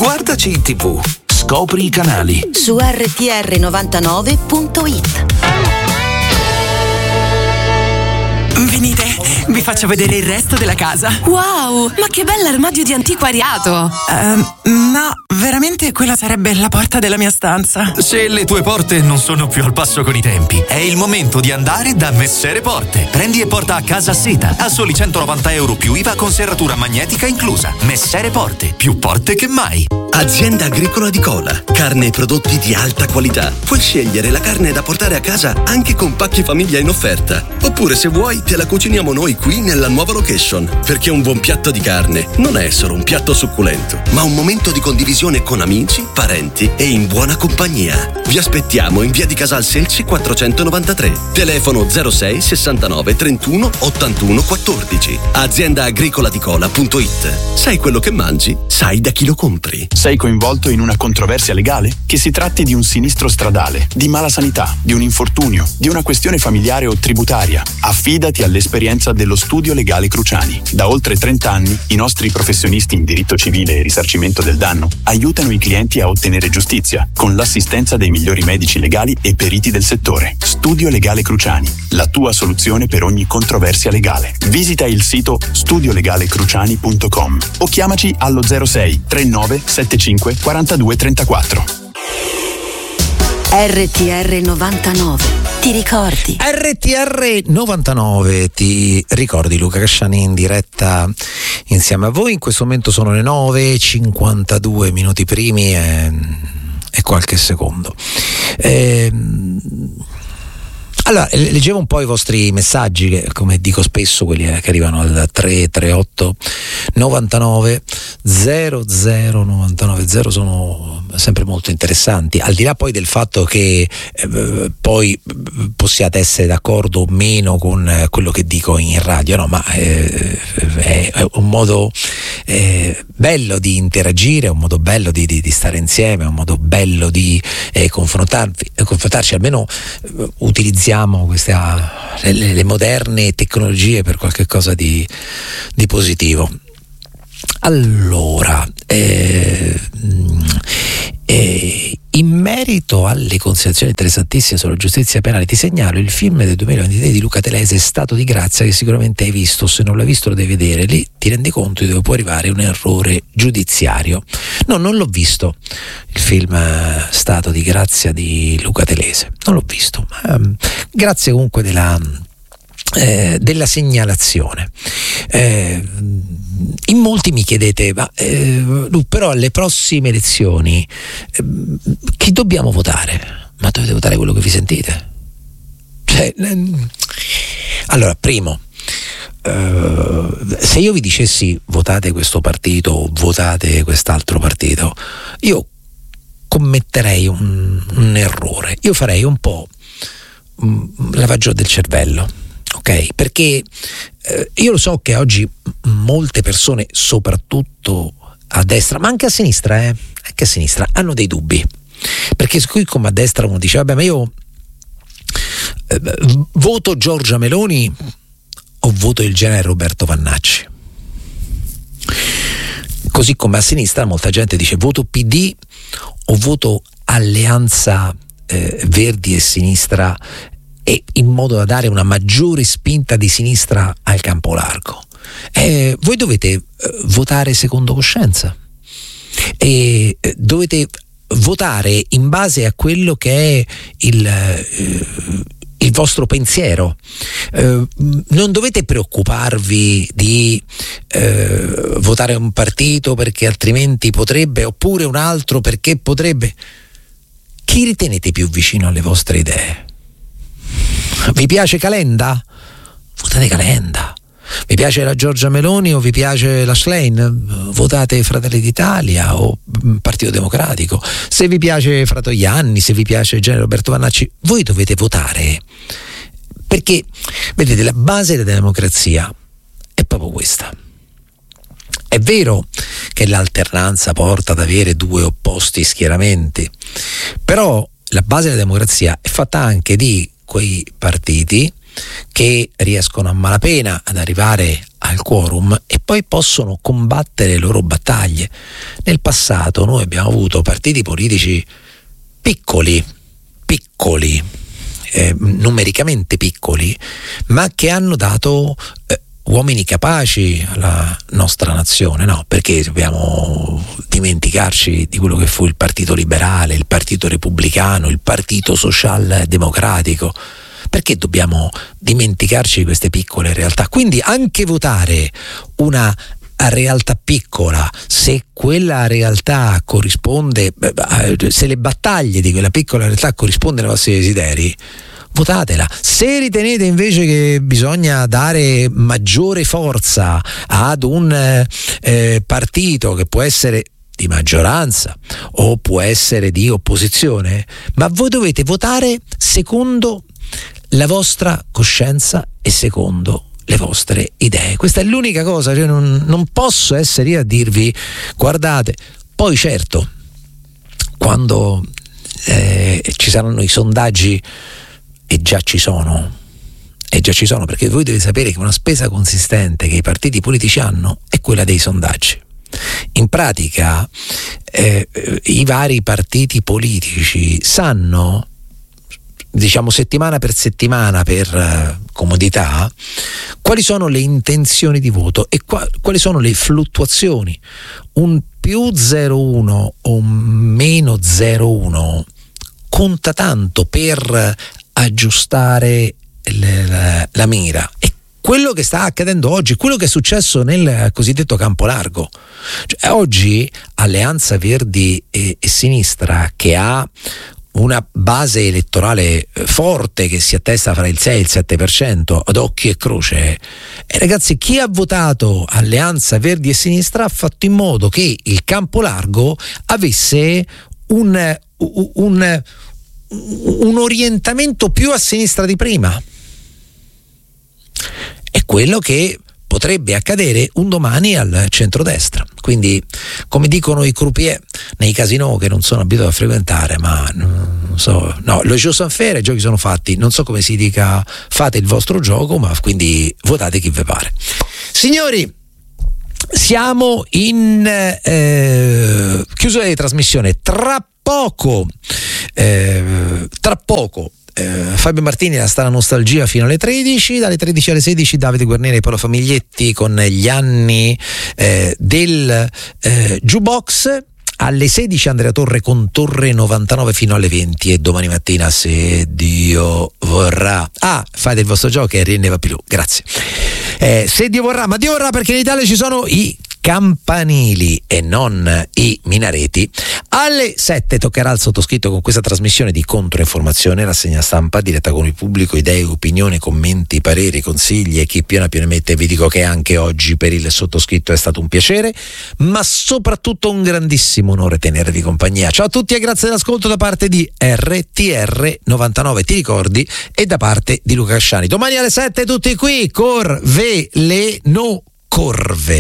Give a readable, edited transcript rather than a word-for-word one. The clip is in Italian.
Guardaci in TV. Scopri i canali. Su rtr99.it. Venite, vi faccio vedere il resto della casa. Wow, ma che bell'armadio di antiquariato. No, veramente quella sarebbe la porta della mia stanza. Se le tue porte non sono più al passo con i tempi, è il momento di andare da Messere Porte. Prendi e porta a casa seta a soli €190 più IVA con serratura magnetica inclusa. Messere Porte, più porte che mai. Azienda Agricola di Cola. Carne e prodotti di alta qualità. Puoi scegliere la carne da portare a casa anche con pacchi famiglia in offerta. Oppure, se vuoi, te la cuciniamo noi qui nella nuova location. Perché un buon piatto di carne non è solo un piatto succulento, ma un momento di condivisione con amici, parenti e in buona compagnia. Vi aspettiamo in via di Casal Selci 493. Telefono 06 69 31 81 14. AziendaagricolaDicola.it. Sai quello che mangi? Sai da chi lo compri. Sei coinvolto in una controversia legale? Che si tratti di un sinistro stradale, di mala sanità, di un infortunio, di una questione familiare o tributaria, affidati all'esperienza dello Studio Legale Cruciani. Da oltre 30 anni i nostri professionisti in diritto civile e risarcimento del danno aiutano i clienti a ottenere giustizia con l'assistenza dei migliori medici legali e periti del settore. Studio Legale Cruciani, la tua soluzione per ogni controversia legale. Visita il sito studiolegalecruciani.com o chiamaci allo 06 39 75 42 34. RTR 99. Ti ricordi? RTR 99, ti ricordi? Luca Casciani in diretta insieme a voi. In questo momento sono le 9:52 minuti primi e qualche secondo. Allora, leggevo un po' i vostri messaggi, che, come dico spesso, quelli che arrivano al 338 99 00 99 0 sono sempre molto interessanti, al di là poi del fatto che poi possiate essere d'accordo o meno con quello che dico in radio, no, ma è un modo bello di interagire, è un modo bello di stare insieme, è un modo bello di confrontarci, almeno utilizziamo le moderne tecnologie per qualche cosa di positivo. Allora, in merito alle considerazioni interessantissime sulla giustizia penale, ti segnalo il film del 2023 di Luca Telese, Stato di Grazia, che sicuramente hai visto. Se non l'hai visto lo devi vedere. Lì ti rendi conto di dove può arrivare un errore giudiziario. No, non l'ho visto il film Stato di Grazia di Luca Telese, non l'ho visto, ma grazie comunque della segnalazione. In molti mi chiedete, ma però alle prossime elezioni chi dobbiamo votare? Ma dovete votare quello che vi sentite. Allora, primo, se io vi dicessi votate questo partito o votate quest'altro partito, io commetterei un errore. Io farei un po' lavaggio del cervello, ok? Perché io lo so che oggi molte persone, soprattutto a destra, ma anche a sinistra, hanno dei dubbi, perché qui come a destra uno dice vabbè, ma io voto Giorgia Meloni o voto il generale Roberto Vannacci. Così come a sinistra molta gente dice voto PD o voto Alleanza Verdi e Sinistra, e in modo da dare una maggiore spinta di sinistra al campo largo. Voi dovete votare secondo coscienza e dovete votare in base a quello che è il vostro pensiero. Non dovete preoccuparvi di votare un partito perché altrimenti potrebbe, oppure un altro perché potrebbe. Chi ritenete più vicino alle vostre idee? Vi piace Calenda? Votate Calenda. Vi piace la Giorgia Meloni o vi piace la Schlein? Votate Fratelli d'Italia o Partito Democratico. Se vi piace Fratoianni, se vi piace il generale Roberto Vannacci, voi dovete votare, perché vedete, la base della democrazia è proprio questa. È vero che l'alternanza porta ad avere due opposti schieramenti, però la base della democrazia è fatta anche di quei partiti che riescono a malapena ad arrivare al quorum e poi possono combattere le loro battaglie. Nel passato noi abbiamo avuto partiti politici piccoli, numericamente piccoli, ma che hanno dato uomini capaci alla nostra nazione, no? Perché dobbiamo dimenticarci di quello che fu il Partito Liberale, il Partito Repubblicano, il Partito Socialdemocratico? Perché dobbiamo dimenticarci di queste piccole realtà? Quindi anche votare una realtà piccola, se quella realtà corrisponde, se le battaglie di quella piccola realtà corrispondono ai vostri desideri, votatela. Se ritenete invece che bisogna dare maggiore forza ad un partito che può essere di maggioranza o può essere di opposizione, ma voi dovete votare secondo la vostra coscienza e secondo le vostre idee. Questa è l'unica cosa, cioè non posso essere io a dirvi guardate. Poi certo, quando ci saranno i sondaggi, e già ci sono, perché voi dovete sapere che una spesa consistente che i partiti politici hanno è quella dei sondaggi. In pratica i vari partiti politici sanno, diciamo settimana per settimana, per comodità, quali sono le intenzioni di voto e quali sono le fluttuazioni. Un più 0,1 o un meno 0,1 conta tanto per aggiustare la mira. E quello che sta accadendo oggi, quello che è successo nel cosiddetto campo largo, cioè, oggi Alleanza Verdi e Sinistra, che ha una base elettorale forte che si attesta fra il 6 e il 7% ad occhio e croce, e ragazzi, chi ha votato Alleanza Verdi e Sinistra ha fatto in modo che il campo largo avesse un orientamento più a sinistra di prima. È quello che potrebbe accadere un domani al centrodestra. Quindi, come dicono i croupier nei casinò che non sono abituato a frequentare, ma non so, no, le jeux sont faits, i giochi sono fatti, non so come si dica, fate il vostro gioco, ma quindi votate chi vi pare. Signori, siamo in chiusura di trasmissione. Tra poco Fabio Martini, la Strana Nostalgia fino alle 13, dalle 13 alle 16 Davide Guarneri e Paolo Famiglietti con gli anni del Jukebox. Alle 16 Andrea Torre con Torre 99 fino alle 20, e domani mattina, se Dio vorrà, fate il vostro gioco e ne va più. Grazie. Se Dio vorrà, ma Dio vorrà, perché in Italia ci sono i campanili e non i minareti. Alle 7 toccherà al sottoscritto con questa trasmissione di controinformazione, rassegna stampa diretta con il pubblico, idee, opinioni, commenti, pareri, consigli e chi più ne mette. Vi dico che anche oggi per il sottoscritto è stato un piacere, ma soprattutto un grandissimo onore tenervi compagnia. Ciao a tutti e grazie dell'ascolto da parte di RTR 99, ti ricordi, e da parte di Luca Casciani. Domani alle 7 tutti qui, Corve le no corve.